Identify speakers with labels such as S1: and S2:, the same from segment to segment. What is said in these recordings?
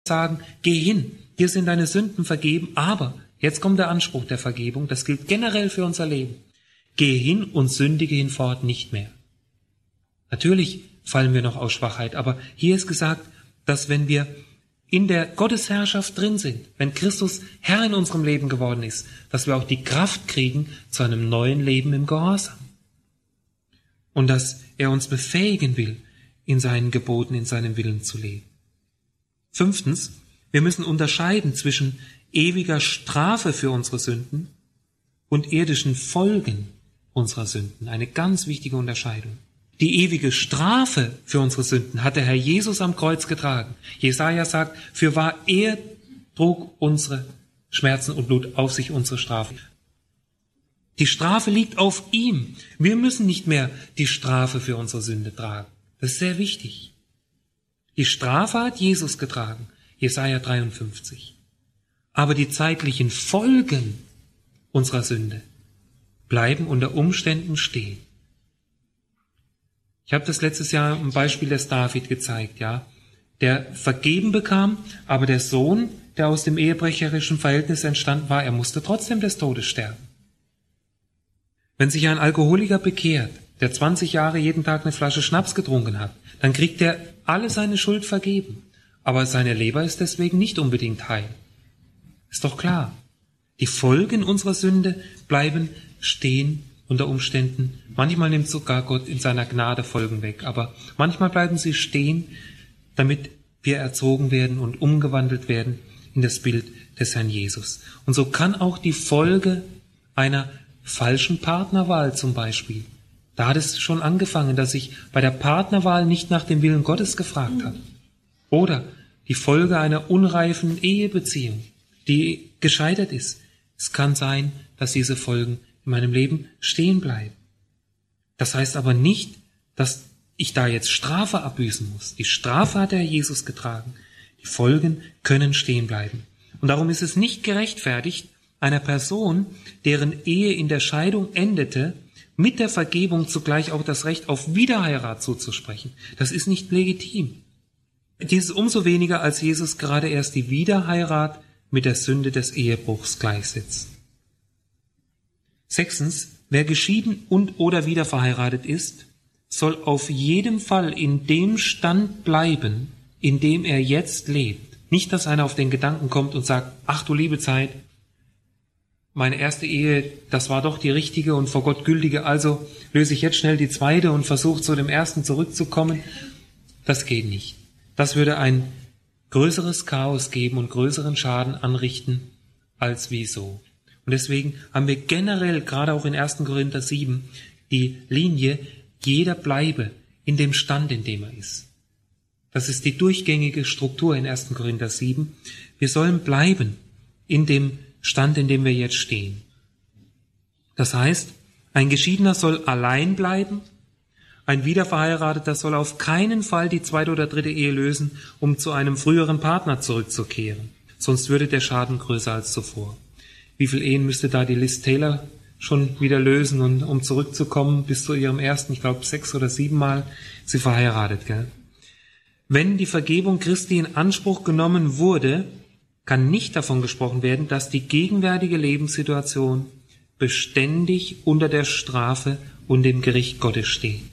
S1: sagen, geh hin, dir sind deine Sünden vergeben, aber, jetzt kommt der Anspruch der Vergebung, das gilt generell für unser Leben, geh hin und sündige hinfort nicht mehr. Natürlich fallen wir noch aus Schwachheit, aber hier ist gesagt, dass wenn wir in der Gottesherrschaft drin sind, wenn Christus Herr in unserem Leben geworden ist, dass wir auch die Kraft kriegen zu einem neuen Leben im Gehorsam. Und dass er uns befähigen will, in seinen Geboten, in seinem Willen zu leben. 5. Wir müssen unterscheiden zwischen ewiger Strafe für unsere Sünden und irdischen Folgen unserer Sünden. Eine ganz wichtige Unterscheidung. Die ewige Strafe für unsere Sünden hat der Herr Jesus am Kreuz getragen. Jesaja sagt, fürwahr er trug unsere Schmerzen und lud auf sich unsere Strafe. Die Strafe liegt auf ihm. Wir müssen nicht mehr die Strafe für unsere Sünde tragen. Das ist sehr wichtig. Die Strafe hat Jesus getragen. Jesaja 53. Aber die zeitlichen Folgen unserer Sünde bleiben unter Umständen stehen. Ich habe das letztes Jahr im Beispiel des David gezeigt, ja. Der vergeben bekam, aber der Sohn, der aus dem ehebrecherischen Verhältnis entstanden war, er musste trotzdem des Todes sterben. Wenn sich ein Alkoholiker bekehrt, der 20 Jahre jeden Tag eine Flasche Schnaps getrunken hat, dann kriegt er alle seine Schuld vergeben. Aber seine Leber ist deswegen nicht unbedingt heil. Ist doch klar. Die Folgen unserer Sünde bleiben stehen unter Umständen. Manchmal nimmt sogar Gott in seiner Gnade Folgen weg, aber manchmal bleiben sie stehen, damit wir erzogen werden und umgewandelt werden in das Bild des Herrn Jesus. Und so kann auch die Folge einer falschen Partnerwahl zum Beispiel, da hat es schon angefangen, dass ich bei der Partnerwahl nicht nach dem Willen Gottes gefragt habe. Oder die Folge einer unreifen Ehebeziehung, die gescheitert ist. Es kann sein, dass diese Folgen in meinem Leben stehen bleiben. Das heißt aber nicht, dass ich da jetzt Strafe abbüßen muss. Die Strafe hat der Herr Jesus getragen. Die Folgen können stehen bleiben. Und darum ist es nicht gerechtfertigt, einer Person, deren Ehe in der Scheidung endete, mit der Vergebung zugleich auch das Recht auf Wiederheirat zuzusprechen. Das ist nicht legitim. Dies ist umso weniger, als Jesus gerade erst die Wiederheirat mit der Sünde des Ehebruchs gleichsetzt. 6. Wer geschieden und oder wieder verheiratet ist, soll auf jeden Fall in dem Stand bleiben, in dem er jetzt lebt. Nicht, dass einer auf den Gedanken kommt und sagt, ach du liebe Zeit, meine erste Ehe, das war doch die richtige und vor Gott gültige, also löse ich jetzt schnell die zweite und versuche zu dem ersten zurückzukommen. Das geht nicht. Das würde ein größeres Chaos geben und größeren Schaden anrichten, als wieso. Und deswegen haben wir generell, gerade auch in 1. Korinther 7, die Linie, jeder bleibe in dem Stand, in dem er ist. Das ist die durchgängige Struktur in 1. Korinther 7. Wir sollen bleiben in dem Stand, in dem wir jetzt stehen. Das heißt, ein Geschiedener soll allein bleiben, ein Wiederverheirateter soll auf keinen Fall die zweite oder dritte Ehe lösen, um zu einem früheren Partner zurückzukehren. Sonst würde der Schaden größer als zuvor. Wie viele Ehen müsste da die Liz Taylor schon wieder lösen, und um zurückzukommen bis zu ihrem ersten, ich glaube 6 oder 7 Mal, sie verheiratet, gell? Wenn die Vergebung Christi in Anspruch genommen wurde, kann nicht davon gesprochen werden, dass die gegenwärtige Lebenssituation beständig unter der Strafe und dem Gericht Gottes steht.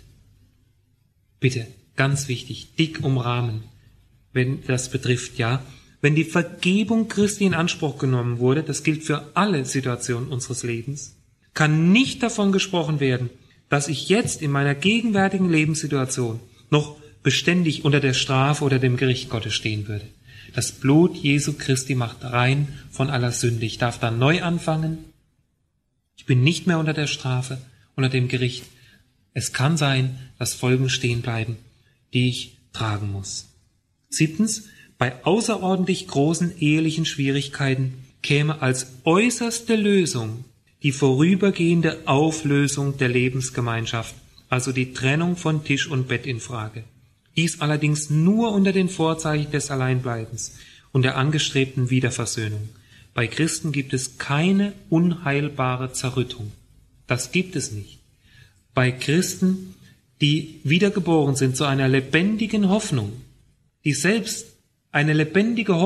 S1: Bitte, ganz wichtig, dick umrahmen, wenn das betrifft, ja. Wenn die Vergebung Christi in Anspruch genommen wurde, das gilt für alle Situationen unseres Lebens, kann nicht davon gesprochen werden, dass ich jetzt in meiner gegenwärtigen Lebenssituation noch beständig unter der Strafe oder dem Gericht Gottes stehen würde. Das Blut Jesu Christi macht rein von aller Sünde. Ich darf dann neu anfangen. Ich bin nicht mehr unter der Strafe, unter dem Gericht. Es kann sein, dass Folgen stehen bleiben, die ich tragen muss. 7. Bei außerordentlich großen ehelichen Schwierigkeiten käme als äußerste Lösung die vorübergehende Auflösung der Lebensgemeinschaft, also die Trennung von Tisch und Bett in Frage. Dies allerdings nur unter den Vorzeichen des Alleinbleibens und der angestrebten Wiederversöhnung. Bei Christen gibt es keine unheilbare Zerrüttung. Das gibt es nicht. Bei Christen, die wiedergeboren sind zu einer lebendigen Hoffnung, die selbst Eine lebendige